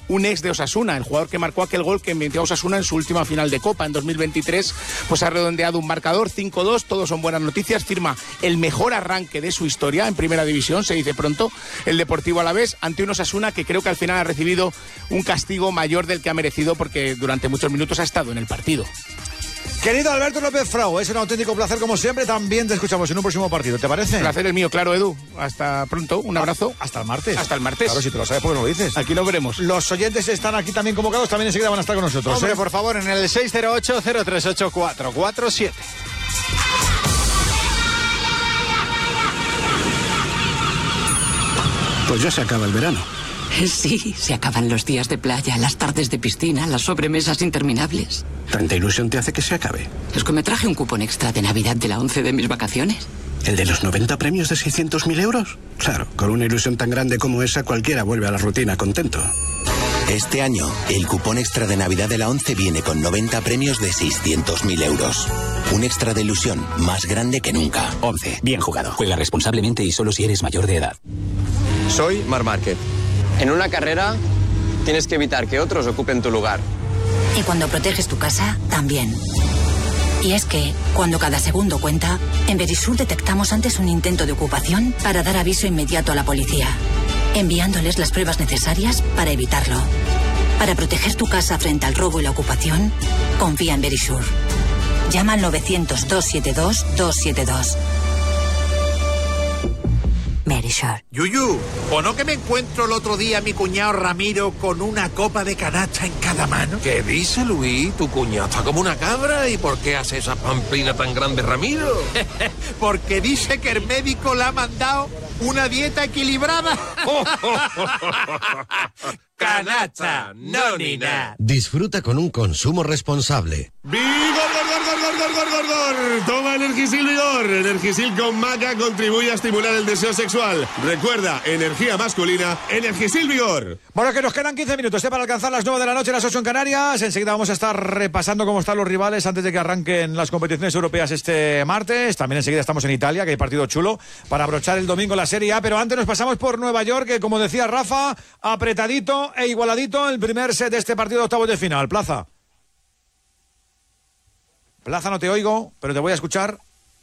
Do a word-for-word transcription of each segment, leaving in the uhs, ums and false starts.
un ex de Osasuna, el jugador que marcó aquel gol que metió a Osasuna en su última final de Copa en dos mil veintitrés, pues ha redondeado un marcador cinco dos, todos son buenas noticias, firma el mejor arranque de su historia en Primera División, se dice pronto, el Deportivo Alavés, ante un Osasuna que creo que al final ha recibido un castigo mayor del que ha merecido porque durante muchos minutos ha estado en el partido. Querido Alberto López Frau, es un auténtico placer como siempre, también te escuchamos en un próximo partido, ¿te parece? Placer el mío, claro, Edu. Hasta pronto, un abrazo. Hasta el martes. Hasta el martes. Claro, si te lo sabes, ¿por qué no lo dices? Aquí lo veremos. Los oyentes están aquí también convocados, también enseguida van a estar con nosotros. Hombre, ¿eh? por favor, en el seis cero ocho, cero tres ocho, cuatro cuatro siete. Pues ya se acaba el verano. Sí, se acaban los días de playa, las tardes de piscina, las sobremesas interminables. ¿Tanta ilusión te hace que se acabe? Es que me traje un cupón extra de Navidad de la once de mis vacaciones. ¿El de los noventa premios de seiscientos mil euros? Claro, con una ilusión tan grande como esa, cualquiera vuelve a la rutina contento. Este año, el cupón extra de Navidad de la once viene con noventa premios de seiscientos mil euros. Un extra de ilusión más grande que nunca. once. Bien jugado. Juega responsablemente y solo si eres mayor de edad. Soy Marc Márquez. En una carrera tienes que evitar que otros ocupen tu lugar. Y cuando proteges tu casa, también. Y es que, cuando cada segundo cuenta, en Verisur detectamos antes un intento de ocupación para dar aviso inmediato a la policía, enviándoles las pruebas necesarias para evitarlo. Para proteger tu casa frente al robo y la ocupación, confía en Verisur. Llama al novecientos, doscientos setenta y dos, doscientos setenta y dos. Verisur. Yuyu, ¿o no que me encuentro el otro día a mi cuñado Ramiro con una copa de canasta en cada mano? ¿Qué dice, Luis? Tu cuñado está como una cabra. ¿Y por qué hace esa pamplina tan grande, Ramiro? Porque dice que el médico le ha mandado una dieta equilibrada. Canasta, no ni nada. Disfruta con un consumo responsable. ¡Vigor, gor, gor, gor, gor, gor, gor, gor! Toma Energisil Vigor. Energisil con maca contribuye a estimular el deseo sexual. Recuerda, energía masculina, Energisil Vigor. Bueno, que nos quedan quince minutos ¿eh? para alcanzar las nueve de la noche, las ocho en Canarias. Enseguida vamos a estar repasando cómo están los rivales antes de que arranquen las competiciones europeas este martes. También enseguida estamos en Italia, que hay partido chulo para abrochar el domingo la Serie A. Pero antes nos pasamos por Nueva York, que como decía Rafa, apretadito e igualadito el primer set de este partido de octavos de final. Plaza. Plaza, no te oigo, pero te voy a escuchar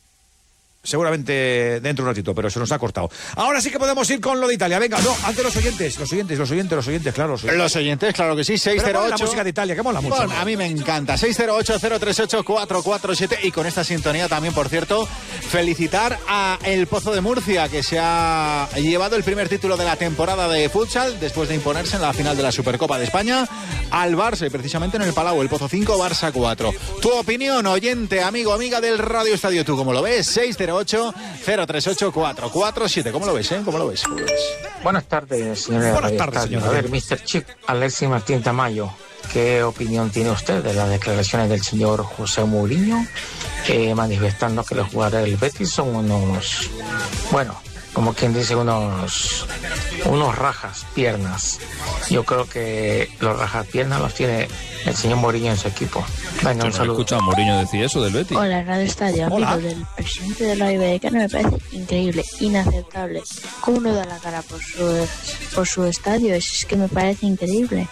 seguramente dentro de un ratito, pero se nos ha cortado. Ahora sí que podemos ir con lo de Italia. Venga, no, antes los oyentes, los oyentes, los oyentes, los oyentes, claro. Los oyentes, los oyentes claro que sí, seis cero ocho. La música de Italia, que mola mucho. Bueno, a mí me encanta. seis cero ocho, cero tres ocho, cuatro cuatro siete. Y con esta sintonía también, por cierto, felicitar a el Pozo de Murcia, que se ha llevado el primer título de la temporada de futsal después de imponerse en la final de la Supercopa de España al Barça, y precisamente en el Palau, el Pozo cinco, Barça cuatro. Tu opinión, oyente, amigo, amiga del Radio Estadio, ¿tú cómo lo ves? seis cero ocho, cero tres ocho, cuatro cuatro siete. ¿Cómo lo ves, eh? ¿Cómo lo ves? ¿Cómo lo ves? Buenas tardes, señor. Buenas tardes, señor. A ver, mister Chip, Alexis Martín Tamayo, ¿qué opinión tiene usted de las declaraciones del señor José Mourinho, eh, manifestando que los jugadores del Betis son unos, bueno, como quien dice, unos unos rajas piernas? Yo creo que los rajas piernas los tiene el señor Mourinho en su equipo. Venga, un Yo no he saludo. escuchado a Mourinho decir eso del Betis. Hola, Radio Estadio. Amigo del presidente de la Iberica, me parece increíble, inaceptable. ¿Cómo no da la cara por su, por su estadio? Es que me parece increíble.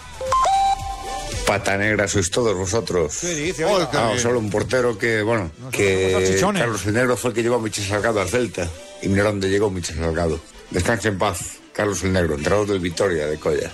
Pata negra sois todos vosotros. ¿Qué dice? Oh, Oiga, no, que- solo un portero que, bueno, No, que somos salchichones. Carlos el Negro fue el que llevó a Michel Salgado al Celta. Y mira dónde llegó Michel Salgado. Descanse en paz, Carlos el Negro, entrenador del Vitoria de Colla.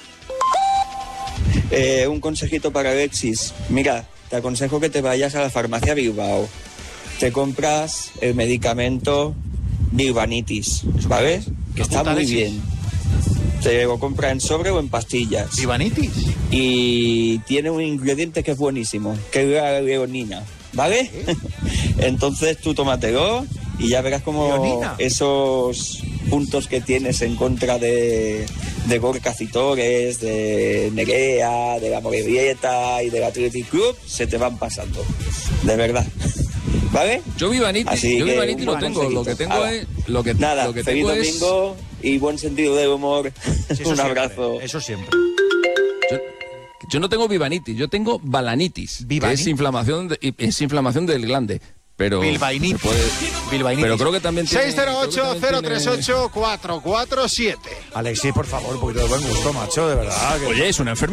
Eh, un consejito para Alexis. Mira, te aconsejo que te vayas a la farmacia Bilbao. Te compras el medicamento Bilbanitis, ¿vale? Que está Apunta, muy Alexis. bien. Te lo compra en sobre o en pastillas. ¿Bilbanitis? Y tiene un ingrediente que es buenísimo, que es la leonina, ¿vale? Entonces tú tómatelo y ya verás como ¿Leonina? esos puntos que tienes en contra de, de Gorka Citores, de Nerea, de la Morevieta y del Athletic Club se te van pasando, de verdad. ¿Vale? Yo Vivaniti, Así yo que Vivaniti un lo buen tengo, lo que consejito. tengo Hala. es lo que Nada, lo que feliz tengo es domingo y buen sentido del humor. Sí, eso Un siempre, abrazo. Eso siempre. yo, yo no tengo Vivanitis, yo tengo balanitis, que ¿Vivanitis? es inflamación de, es inflamación del glande, pero Bilbainitis. se puede- Bilbainitis. pero creo que también tiene- seis cero ocho, creo que cero también tres ocho, cuatro cuatro siete. Alexis, por favor, un poquito de buen gusto, macho, de verdad. que- Oye, es una enfermedad.